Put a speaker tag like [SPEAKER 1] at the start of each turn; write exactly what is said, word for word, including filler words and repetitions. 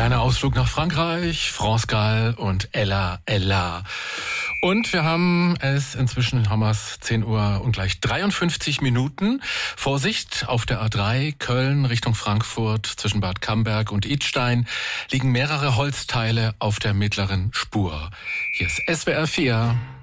[SPEAKER 1] Kleiner Ausflug nach Frankreich, France Gall und Ella Ella. Und wir haben es inzwischen, haben wir es zehn Uhr und gleich dreiundfünfzig Minuten. Vorsicht, auf der A drei Köln Richtung Frankfurt zwischen Bad Camberg und Idstein liegen mehrere Holzteile auf der mittleren Spur. Hier ist S W R vier.